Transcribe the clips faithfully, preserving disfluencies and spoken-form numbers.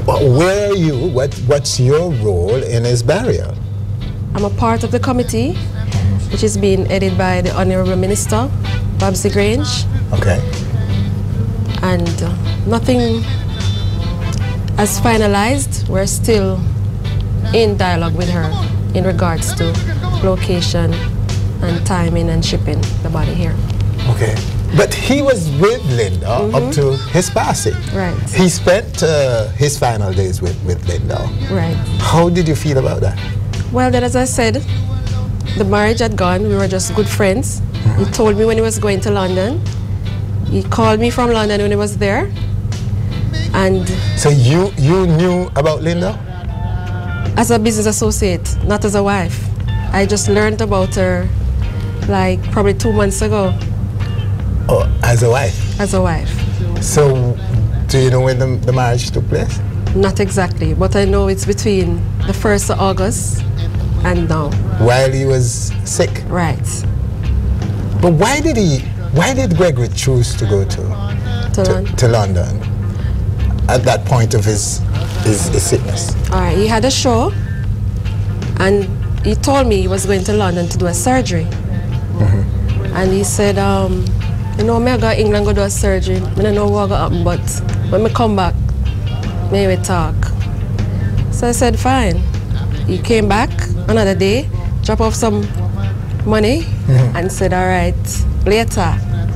Where are you? What What's your role in his burial? I'm a part of the committee, which is being headed by the Honorable Minister, Babsy Grange. Okay. And uh, nothing has finalized. We're still in dialogue with her in regards to location and timing and shipping the body here. Okay. But he was with Linda mm-hmm. up to his passing. Right. He spent uh, his final days with, with Linda. Right. How did you feel about that? Well, then, as I said, the marriage had gone. We were just good friends. Mm-hmm. He told me when he was going to London. He called me from London when he was there. And so you you knew about Linda? As a business associate, not as a wife. I just learned about her like probably two months ago. Oh, as a wife? As a wife. So, do you know when the, the marriage took place? Not exactly, but I know it's between the first of August and now. While he was sick? Right. But why did he, why did Gregory choose to go to, to, to, London. to London at that point of his, his, his sickness? All right, he had a show and he told me he was going to London to do a surgery. Mm-hmm. And he said, um, you know, me I go to England go do a surgery. I don't know what will happen, but when I come back, maybe we talk. So I said, fine. He came back another day, drop off some money, mm-hmm. and said, all right, later.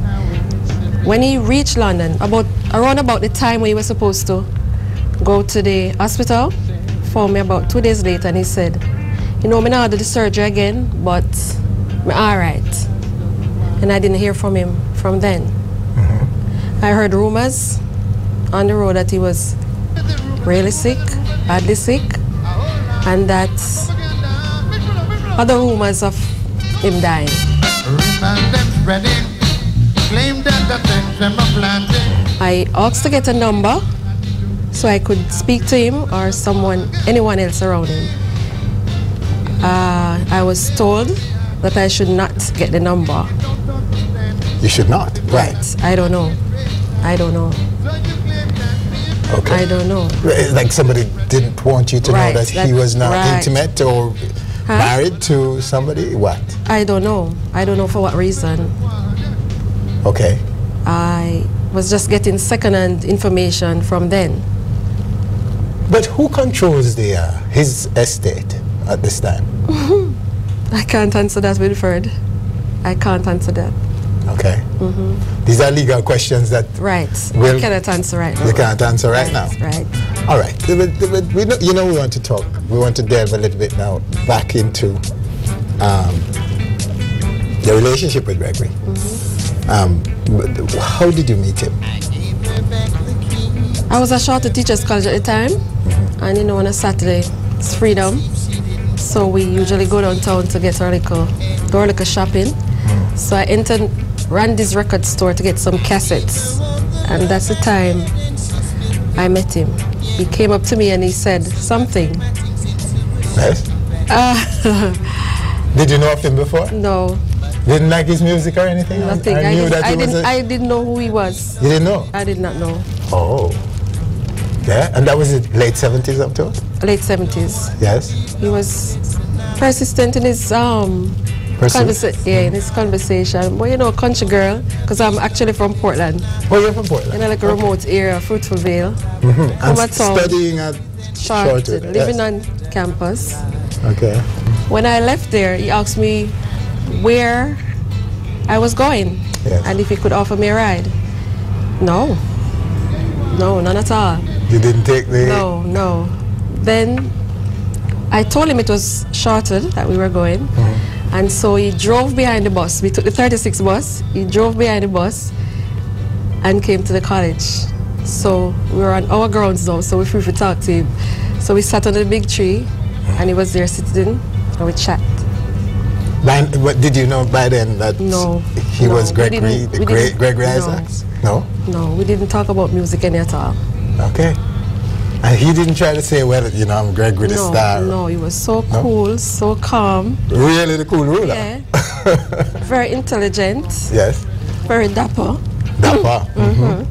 When he reached London, about around about the time when he was supposed to go to the hospital, found me about two days later, and he said, you know, I'm not do the surgery again, but I'm all right. And I didn't hear from him from then. Mm-hmm. I heard rumors on the road that he was really sick, badly sick, and that other rumors of him dying. I asked to get a number so I could speak to him or someone, anyone else around him. Uh, I was told that I should not get the number. You should not? Right. right. I don't know. I don't know. Okay. I don't know. Like somebody didn't want you to right. know that, that he was not right. intimate or huh? married to somebody? What? I don't know. I don't know for what reason. Okay. I was just getting second-hand information from then. But who controls the uh, his estate at this time? I can't answer that, Wilfred. I can't answer that. Okay. Mm-hmm. These are legal questions that... Right. We'll, I cannot answer right now. You can't answer right, right now? Right. All right. We know, you know we want to talk. We want to delve a little bit now back into um, the relationship with Gregory. Mm-hmm. um, how did you meet him? I was at Charlotte Teachers College at the time. Mm-hmm. And you know, on a Saturday, it's freedom. So we usually go downtown to get our little, do our little shopping. Mm. So I entered Randy's record store to get some cassettes. And that's the time I met him. He came up to me and he said something. Yes? Uh, Did you know of him before? No. Didn't like his music or anything? Nothing. I, I, I, knew didn't, that I, he didn't, was a... I didn't know who he was. You didn't know? I did not know. Oh. Yeah, and that was the late seventies up to us? Late seventies. Yes. He was persistent in his um conversa- yeah, in his conversation. But you know, country girl, because I'm actually from Portland. Oh, you're from Portland? In a like a okay. remote area, Fruitful Vale. Mm-hmm. And st studying at Charlton, Charlton. living Yes. on campus. Okay. When I left there, he asked me where I was going, yes. and if he could offer me a ride. No. No, none at all. You didn't take the... No, no. Then I told him it was Charlton that we were going. Mm-hmm. And so he drove behind the bus. We took the thirty-six bus. He drove behind the bus and came to the college. So we were on our grounds now, so we free to talk to him. So we sat under the big tree, and he was there sitting, and we chat. By, but did you know by then that no, he no, was Gregory, the great Gregory no, Isaacs? No? No, we didn't talk about music any at all. Okay. And he didn't try to say, well, you know, I'm Gregory the no, Star. No, he was so no? cool, so calm. Really the cool ruler? Yeah. Very intelligent. Yes. Very dapper. Dapper. Mm-hmm. Mm-hmm.